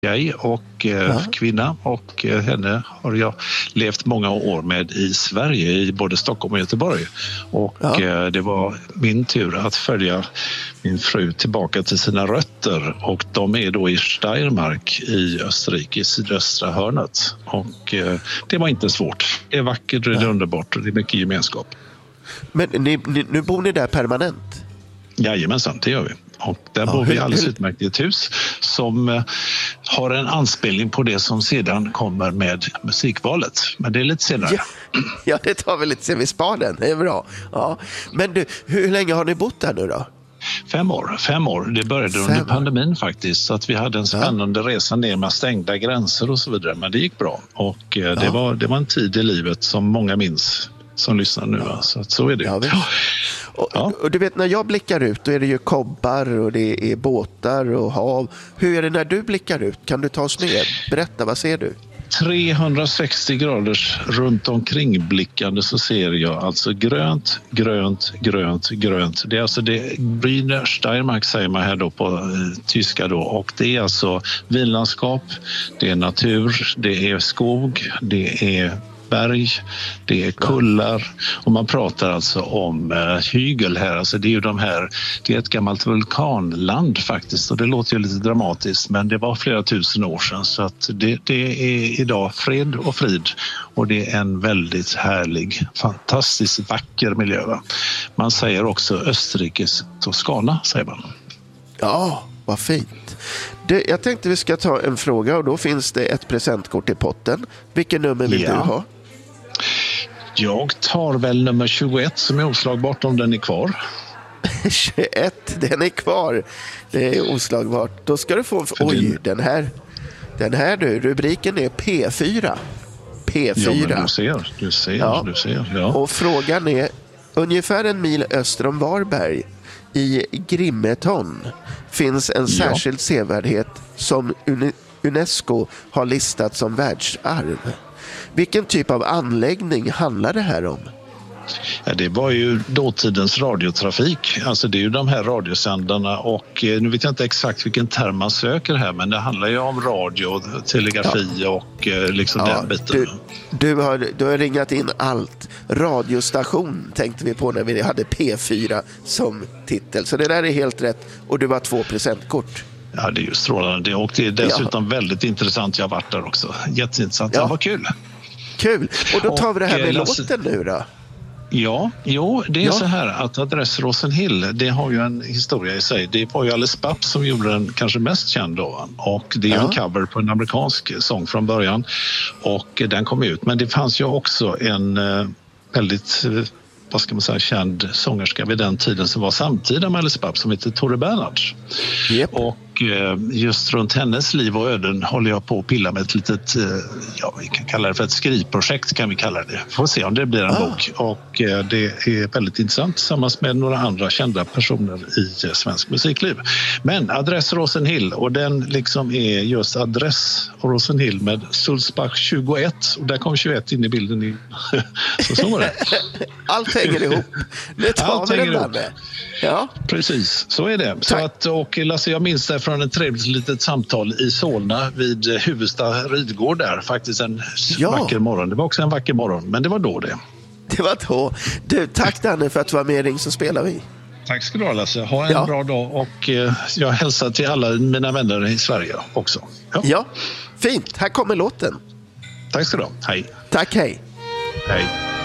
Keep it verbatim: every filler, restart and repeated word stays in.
tjej och eh, ja. kvinna och eh, henne har jag levt många år med i Sverige, i både Stockholm och Göteborg. Och ja. eh, det var min tur att följa min fru tillbaka till sina rötter, och de är då i Steiermark i Österrike, i sydöstra hörnet. Och eh, det var inte svårt. Det är vackert, det är ja. underbart och det är mycket gemenskap. Men ni, ni, nu bor ni där permanent? Jajamensan, det gör vi. Och där ja, bor vi alldeles utmärkt i ett hus som eh, har en anspelning på det som sedan kommer med musikvalet. Men det är lite senare. Ja, ja det tar vi lite sen vid spaden. Det är bra. Ja. Men du, hur länge har ni bott där nu då? Fem år. Fem år. Det började Fem under pandemin faktiskt. Så att vi hade en spännande ja. resa ner med stängda gränser och så vidare. Men det gick bra. Och eh, det, ja. var, det var en tid i livet som många minns som lyssnar nu. Ja. Så att så är det. Ja, och, ja. och du vet, när jag blickar ut då är det ju kobbar och det är båtar och hav. Hur är det när du blickar ut? Kan du ta oss med? Berätta, vad ser du? trehundrasextio graders runt omkring blickande så ser jag alltså grönt, grönt, grönt, grönt. Det är alltså det Grüne Steiermark säger man här då på eh, tyska då, och det är alltså vinlandskap, det är natur, det är skog, det är berg, det är kullar, och man pratar alltså om eh, hygel här, alltså det är ju de här, det är ett gammalt vulkanland faktiskt, och det låter ju lite dramatiskt, men det var flera tusen år sedan, så att det, det är idag fred och frid, och det är en väldigt härlig, fantastiskt vacker miljö. Va? Man säger också Österrikes Toscana, säger man. Ja, vad fint. Det, jag tänkte vi ska ta en fråga, och då finns det ett presentkort i potten. Vilken nummer vill ja. du ha? Jag tar väl nummer tjugoett som är oslagbart om den är kvar. tjugoett, den är kvar. Det är oslagbart. Då ska du få... Oj, den här, den här du, rubriken är P fyra. P fyra. Ja, men du ser, du ser, ja. du ser. Ja. Och frågan är, ungefär en mil öster om Varberg, i Grimeton, finns en särskild ja. sevärdhet som UNESCO har listat som världsarv. Vilken typ av anläggning handlar det här om? Ja, det var ju dåtidens radiotrafik. Alltså det är ju de här radiosändarna, och nu vet jag inte exakt vilken term man söker här, men det handlar ju om radio, telegrafi ja. och liksom ja, den biten. Du, du, har, du har ringat in allt. Radiostation tänkte vi på när vi hade P fyra som titel. Så det där är helt rätt, och du har två presentkort. Ja, det är ju strålande. Och det är dessutom ja. väldigt intressant. Jag har varit där också. Jätteintressant. Ja, vad kul. Kul. Och då tar vi det här med Lasse... låten nu då. Ja, jo, det är ja. så här att Adress Rosenhill, det har ju en historia i sig. Det var ju Alice Babs som gjorde den kanske mest känd då. Och det är ja. en cover på en amerikansk sång från början. Och den kom ut. Men det fanns ju också en eh, väldigt... vad ska man säga, känd sångerska vid den tiden som var samtida med Alice Babs, som heter Tore Bernhards. Yep. Och just runt hennes liv och öden håller jag på att pilla med ett litet, ja, vi kan kalla det för ett skrivprojekt, kan vi kalla det. Får se om det blir en ah. bok. Och det är väldigt intressant tillsammans med några andra kända personer i svensk musikliv. Men Adress Rosenhill, och den liksom är just Adress Rosenhill med Sulzbach tjugoett, och där kom tjugoett in i bilden. I, så så var det. Allt hänger ihop. Det tar Allt hänger ihop. Ja. Precis, så är det. Så att, och Lasse, jag minns det från ett trevligt litet samtal i Solna vid Huvudsta ridgård där. Faktiskt en ja. vacker morgon. Det var också en vacker morgon, men det var då det. Det var då. Du, tack Danne för att du var med i Ring så spelar vi. Tack ska du ha, Lasse. Ha en ja. bra dag, och eh, jag hälsar till alla mina vänner i Sverige också. Ja, ja. Fint. Här kommer låten. Tack ska du ha. Hej. Tack, hej. Hej.